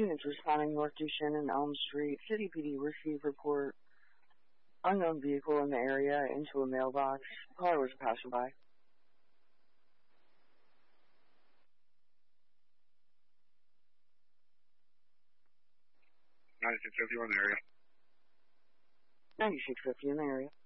Units responding north Duchenne and Elm Street. City PD receive report. Unknown vehicle in the area into a mailbox. Caller was a passerby. 9650 in the area. 9650 in the area.